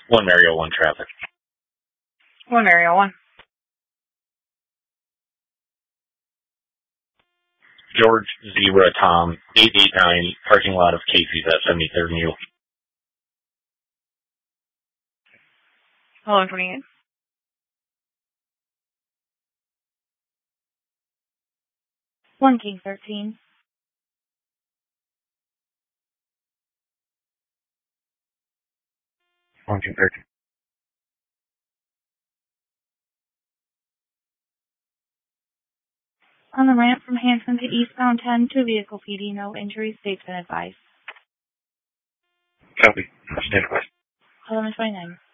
1 Mario, 1 traffic. 1 Mario, 1. George, Zebra, Tom, 889, parking lot of Casey's at 73rd and U. Hello, 28. One King 13. One King 13. On the ramp from Hanson to eastbound 10, 2 vehicle PD, no injuries, state's been advised. Copy. Stand by. Hello, 29.